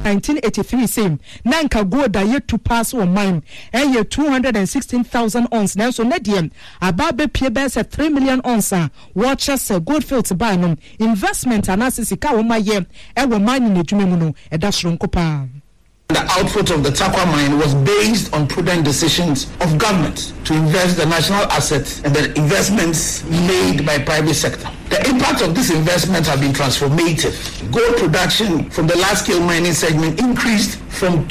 1983 same nanka gold da yet to pass on mine eye 216,000 ounce now so nediem ababe pie be say 3 million ounce watch us Goldfield to buy no investment analysis ka wo maye e wo mine ne dwuma mu no e da soronko pa. The output of the Takwa mine was based on prudent decisions of government to invest the national assets and the investments made by private sector. The impact of this investment has been transformative. Gold production from the large-scale mining segment increased from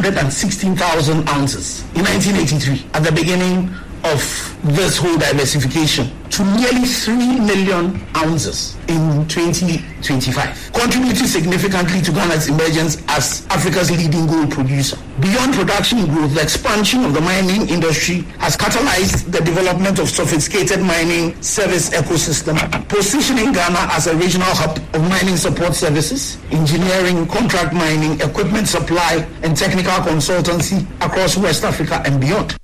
216,000 ounces in 1983 at the beginning of this whole diversification to nearly 3 million ounces in 2025, contributing significantly to Ghana's emergence as Africa's leading gold producer. Beyond production growth, the expansion of the mining industry has catalyzed the development of sophisticated mining service ecosystem, positioning Ghana as a regional hub of mining support services, engineering, contract mining, equipment supply, and technical consultancy across West Africa and beyond.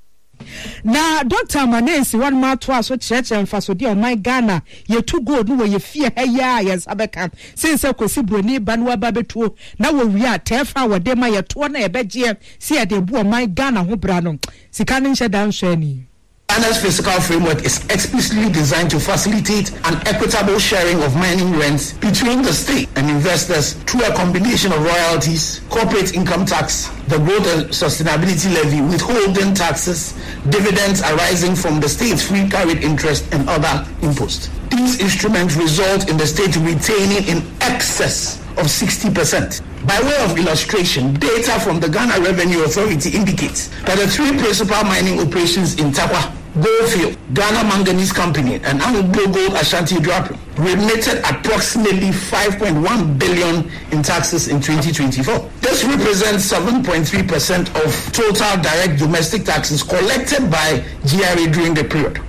Na Dr. Manensi one ma to aso church emfaso de o my Ghana ye too good no ye fear ya yes abeka since akosi broni ba no aba betuo na wo wi atefa wo de ma ye to na ye beje se ye de bo my Ghana ho bra no sika ne nhye dan hwe ni. Ghana's fiscal framework is explicitly designed to facilitate an equitable sharing of mining rents between the state and investors through a combination of royalties, corporate income tax, the growth and sustainability levy, withholding taxes, dividends arising from the state's free carried interest, and other imposts. These instruments result in the state retaining in excess of 60%. By way of illustration, data from the Ghana Revenue Authority indicates that the three principal mining operations in Takwa, Goldfield, Ghana Manganese Company, and Anglo Gold Ashanti Draper remitted approximately 5.1 billion in taxes in 2024. This represents 7.3% of total direct domestic taxes collected by GRA during the period.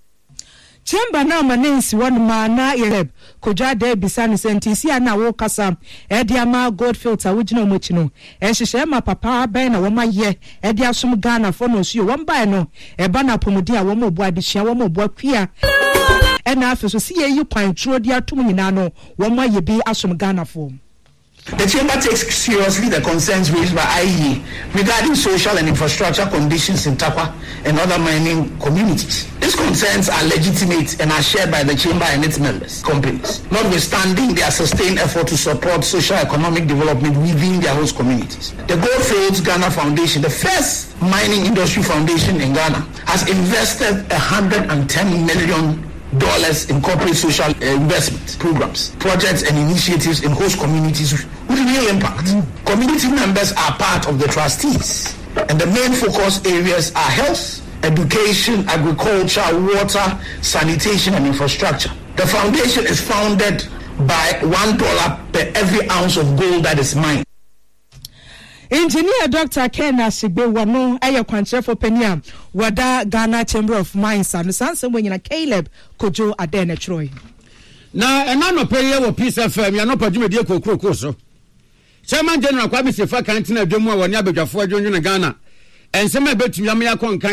Chamber na Manensi one mana eleb koja de bisani sentisi ana wo kasa e dia ma Goldfield awugina mochino e hihye ma papa ben na wo maye e dia som Ghana fo no so wo mba no e ba na pomodi a wo mo bo adehia wo mo bo akua e na afi so si ye yi kwan tro dia tum nyina no wo maye bi asom Ghana fo. The Chamber takes seriously the concerns raised by IEA regarding social and infrastructure conditions in Takwa and other mining communities. These concerns are legitimate and are shared by the Chamber and its members companies, notwithstanding their sustained effort to support socio-economic development within their host communities. The Goldfields Ghana Foundation, the first mining industry foundation in Ghana, has invested $110 million in corporate social investment programs, projects and initiatives in host communities with real impact. Community members are part of the trustees, and the main focus areas are health, education, agriculture, water, sanitation, and infrastructure. The foundation is founded by $1 per every ounce of gold that is mined. Engineer Dr. Ken Ashigbe wano eye kwanchefo penia wada Ghana Chamber of Mines and sanse wenyina Caleb Kojo Adene Troy. Na enano peye wo Peace FM ya no padwumedie kokoko so. Chairman General Kwame Sefa Kantina adwemu a woni abedwafo adwonwo na Ghana. Ensema betumi am ya konkan